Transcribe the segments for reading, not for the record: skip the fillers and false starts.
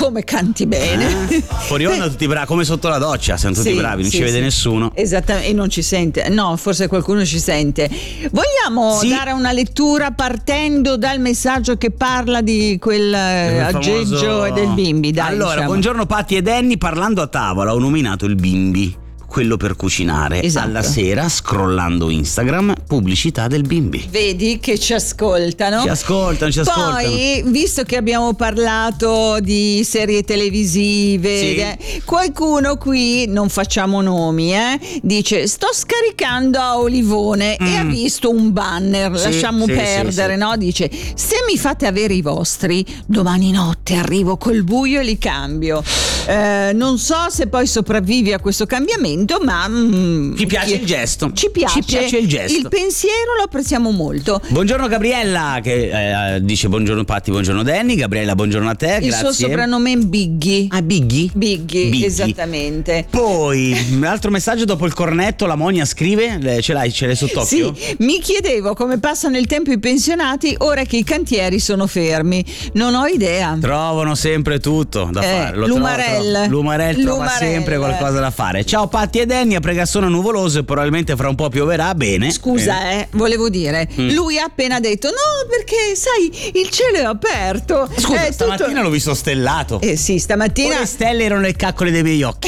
come canti bene. Fuori onda tutti bravi, come sotto la doccia, siamo tutti bravi, non ci vede nessuno. Esattamente, e non ci sente. No, forse qualcuno ci sente. Vogliamo dare una lettura partendo dal messaggio che parla di quel aggeggio famoso... del bimbi? Dai, allora, diciamo. buongiorno Patti e Danny, parlando a tavola ho nominato il bimbi, quello per cucinare. Esatto. Alla sera, scrollando Instagram, pubblicità del bimbi. Vedi che ci ascoltano. Ci ascoltano. Poi, visto che abbiamo parlato di serie televisive, qualcuno qui, non facciamo nomi, dice: sto scaricando a Olivone e ha visto un banner, lasciamo perdere, no? Dice: se mi fate avere i vostri, domani notte arrivo col buio e li cambio. Non so se poi sopravvivi a questo cambiamento, ma ci piace il gesto. Ci piace il gesto. Il pensiero lo apprezziamo molto. Buongiorno Gabriella, che dice buongiorno Patti, buongiorno Danny. Gabriella, buongiorno a te, il grazie. Il suo soprannome è Biggie. Ah, Biggie? Biggie, esattamente. Poi, un altro messaggio dopo il cornetto, la Monia scrive, ce l'hai sott'occhio? Sì, mi chiedevo come passano il tempo i pensionati ora che i cantieri sono fermi. Non ho idea. Trovano sempre tutto da fare. L'Umarell trova sempre qualcosa da fare. Ciao Patti e Danny, a Pregassone nuvoloso e probabilmente fra un po' pioverà. Bene. Scusa, volevo dire, lui ha appena detto no, perché sai, il cielo è aperto. Scusa, stamattina l'ho visto stellato. Sì, stamattina le stelle erano le caccole dei miei occhi.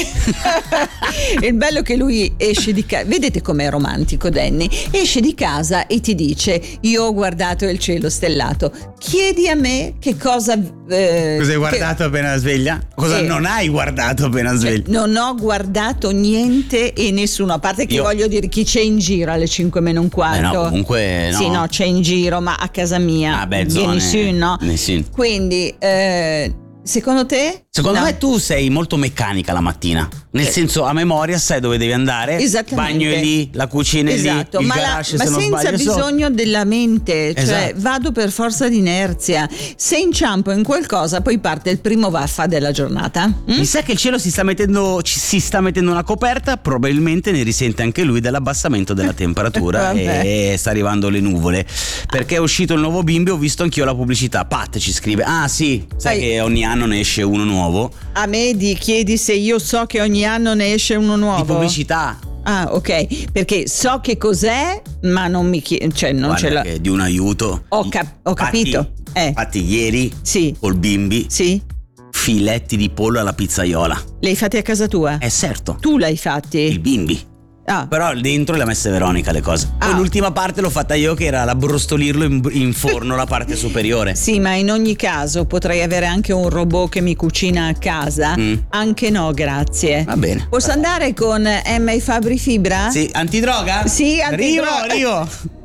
Il bello è che lui esce di casa, vedete com'è romantico Danny, esce di casa e ti dice: io ho guardato il cielo stellato, chiedi a me che cosa hai guardato appena sveglia? Cosa non hai guardato appena sveglia? Non ho guardato niente e nessuno, a parte che voglio dire, chi c'è in giro alle 5 meno un quarto? No, comunque no. Sì, no, c'è in giro, ma a casa mia vieni su, no? Quindi secondo te? Secondo me tu sei molto meccanica la mattina, nel senso, a memoria sai dove devi andare. Esattamente. Bagno è lì, la cucina è lì, il garage, ma se non senza sbaglio bisogno della mente, cioè vado per forza di inerzia. Se inciampo in qualcosa, poi parte il primo vaffa della giornata. Mi sa che il cielo si sta mettendo una coperta, probabilmente ne risente anche lui dell'abbassamento della temperatura e sta arrivando le nuvole, perché è uscito il nuovo bimbi. Ho visto anch'io la pubblicità. Pat ci scrive: ah sì, sai che ogni anno ne esce uno nuovo. A me chiedi se io so che ogni anno ne esce uno nuovo. Di pubblicità. Ah, ok, perché so che cos'è, ma non mi chiedo, cioè non guarda ce l'ho. Che di un aiuto. Ho capito. Infatti ieri col bimbi filetti di pollo alla pizzaiola. Li hai fatti a casa tua? Certo. Tu l'hai fatti? Il bimbi. Però dentro le ha messe Veronica le cose. Poi l'ultima parte l'ho fatta io, che era l'abbrustolirlo in forno la parte superiore. Sì, ma in ogni caso potrei avere anche un robot che mi cucina a casa. Anche no, grazie. Va bene. Posso andare con Emma e Fabri Fibra? Sì, antidroga? Sì, antidroga. Arrivo.